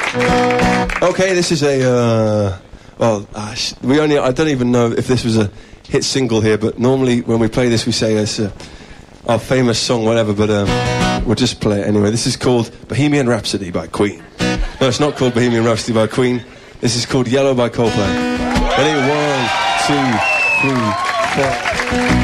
Okay, this is a, I don't even know if this was a hit single here, but normally when we play this we say it's our famous song, whatever, but we'll just play it anyway. This is called Bohemian Rhapsody by Queen. No, it's not called Bohemian Rhapsody by Queen. This is called Yellow by Coldplay. Ready? 1, 2, 3, 4.